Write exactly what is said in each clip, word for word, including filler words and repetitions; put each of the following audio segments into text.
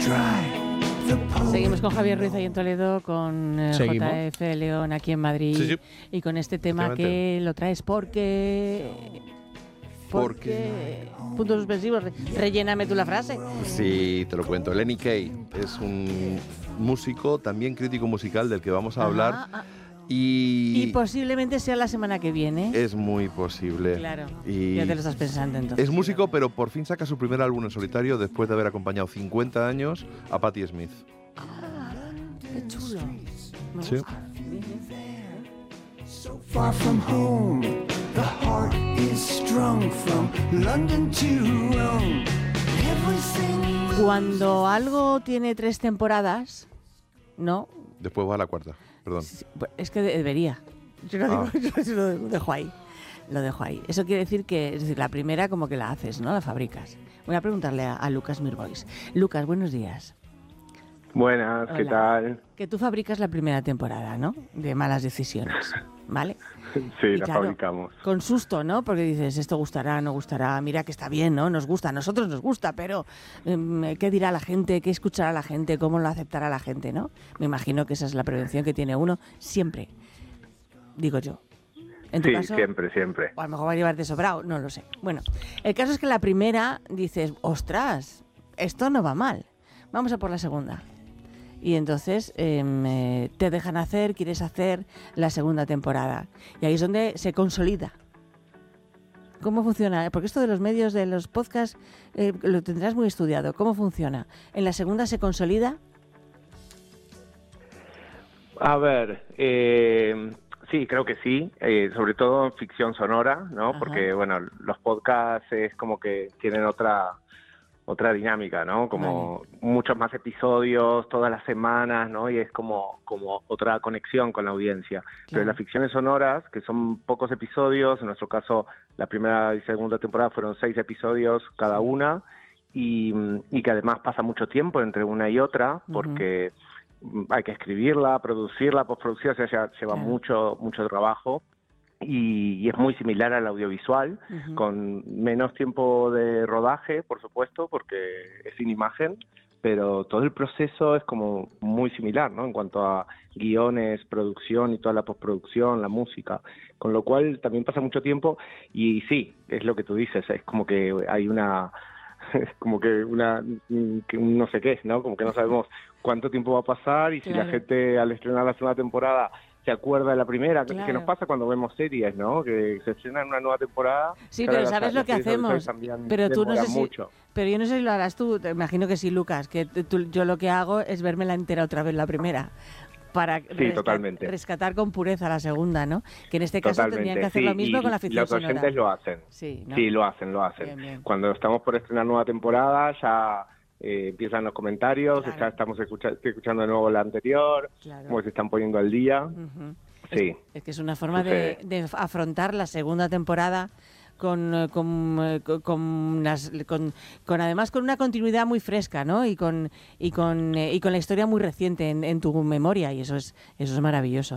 Seguimos con Javier Ruiz ahí en Toledo, con eh, J F León aquí en Madrid, sí, sí. y con este tema que lo traes porque... Porque... Puntos suspensivos, re- relléname tú la frase. Sí, te lo cuento. Lenny Kaye es un músico, también crítico musical del que vamos a Ajá, hablar. ah. Y, Y posiblemente sea la semana que viene. es muy posible. Claro, Y ya te lo estás pensando entonces. es músico, pero por fin saca su primer álbum en solitario después de haber acompañado cincuenta años a Patti Smith. Ah, qué chulo. Me Sí. gusta. Bien, bien. So far from home, the heart is strung from London to Rome. Everything. Cuando algo tiene tres temporadas, ¿no? Después va a la cuarta, perdón. Sí, pues es que debería. Yo lo, Ah. digo, yo lo dejo ahí. Lo dejo ahí. Eso quiere decir que, es decir, la primera como que la haces, ¿no? La fabricas. Voy a preguntarle a, a Lucas Mirbois. Lucas, buenos días. Buenas, ¿qué Hola. tal? Que tú fabricas la primera temporada, ¿no? De Malas Decisiones, ¿vale? Sí, Y la claro, fabricamos. Con susto, ¿no? Porque dices, esto gustará, no gustará, mira que está bien, ¿no? Nos gusta, a nosotros nos gusta, pero em, ¿qué dirá la gente? ¿Qué escuchará la gente? ¿Cómo lo aceptará la gente, no? Me imagino que esa es la prevención que tiene uno siempre, digo yo. En tu Sí, caso, siempre, siempre. o a lo mejor va a llevarte sobrado, no lo sé. Bueno, el caso es que la primera dices, ostras, esto no va mal, vamos a por la segunda. Y entonces em, eh, te dejan hacer, quieres hacer la segunda temporada. Y ahí es donde se consolida. ¿Cómo funciona? Porque esto de los medios, de los podcasts, eh, lo tendrás muy estudiado. ¿Cómo funciona? ¿En la segunda se consolida? A ver, eh, sí, creo que sí, eh, sobre todo en ficción sonora, ¿no? Ajá. Porque, bueno, los podcasts es como que tienen otra otra dinámica, ¿no? Como muchos más episodios todas las semanas, ¿no? Y es como, como otra conexión con la audiencia. Pero las ficciones sonoras, que son pocos episodios, en nuestro caso la primera y segunda temporada fueron seis episodios cada una, y, y que además pasa mucho tiempo entre una y otra, porque uh-huh. hay que escribirla, producirla, postproducirla, o sea, lleva, lleva claro. mucho, mucho trabajo. Y, y es muy similar al audiovisual, uh-huh. con menos tiempo de rodaje, por supuesto, porque es sin imagen, pero todo el proceso es como muy similar, ¿no? En cuanto a guiones, producción y toda la postproducción, la música, con lo cual también pasa mucho tiempo y sí, es lo que tú dices, es como que hay una... es como que una que un no sé qué, ¿no? Como que no sabemos cuánto tiempo va a pasar y claro. si la gente al estrenar la segunda temporada se acuerda de la primera, claro. que nos pasa cuando vemos series, ¿no? Que se estrena una nueva temporada. Sí, pero ¿sabes lo que hacemos? Pero tú no sé si, mucho. pero yo no sé si lo harás tú, te imagino que sí, Lucas, que tú, yo lo que hago es verme la entera otra vez la primera. Para sí, rescat- totalmente. rescatar con pureza la segunda, ¿no? Que en este caso totalmente, tendrían que hacer sí, lo mismo con la ficción los oyentes sonora. lo hacen. Sí, ¿no? sí, lo hacen, lo hacen. Bien, bien. Cuando estamos por estrenar nueva temporada ya eh, empiezan los comentarios, claro. ya estamos escucha- estoy escuchando de nuevo la anterior, claro. como se están poniendo al día. Uh-huh. Sí. Es, es que es una forma de, de afrontar la segunda temporada con con, con, las, con con además con una continuidad muy fresca, ¿no? Y con y con eh, y con la historia muy reciente en, en tu memoria, y eso es eso es maravilloso.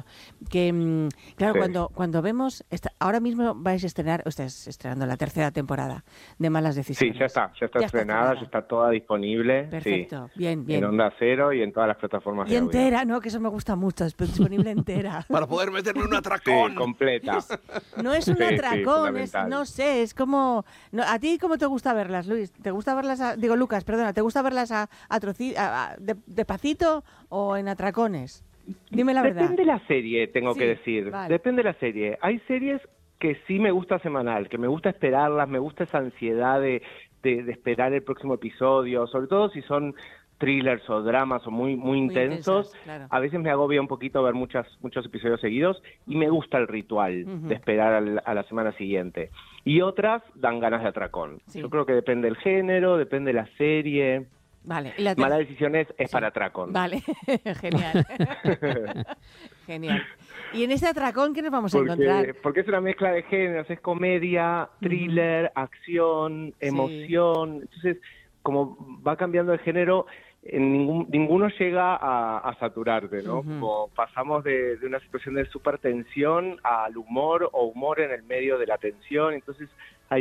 Que claro, sí. cuando cuando vemos esta, ahora mismo vais a estrenar, ustedes estrenando la tercera temporada de Malas Decisiones. Sí, ya está, ya está ya estrenada, está ya está toda disponible. Perfecto, sí. bien, bien. En Onda Cero y en todas las plataformas. Y de entera, audio. ¿no? Que eso me gusta mucho, es disponible entera. Para poder meterme un atracón. Sí, completa. Es, no es un sí, atracón, sí, es, no sé, es como... No, ¿a ti cómo te gusta verlas, Luis? ¿Te gusta verlas, a, digo Lucas, perdona, ¿te gusta verlas a, a, troci, a, a de, de pacito o en atracones? Dime la verdad. Depende de la serie, tengo sí, que decir. Vale. Depende de la serie. Hay series que sí me gusta semanal, que me gusta esperarlas, me gusta esa ansiedad de, de, de esperar el próximo episodio, sobre todo si son thrillers o dramas o muy muy, muy intensos, intensas, claro. A veces me agobia un poquito ver muchas, muchos episodios seguidos y me gusta el ritual uh-huh. de esperar al, a la semana siguiente. Y otras dan ganas de atracón. Sí. Yo creo que depende del género, depende de la serie. Vale. ¿Y la ter- Malas Decisiones es sí. para atracón. Vale, genial. Genial. ¿Y en este atracón qué nos vamos porque, a encontrar? Porque es una mezcla de géneros, es comedia, thriller, uh-huh. acción, emoción. Sí. Entonces, como va cambiando el género, en ningún, ninguno llega a, a saturarte, ¿no? Uh-huh. Como pasamos de, de una situación de súper tensión al humor o humor en el medio de la tensión, entonces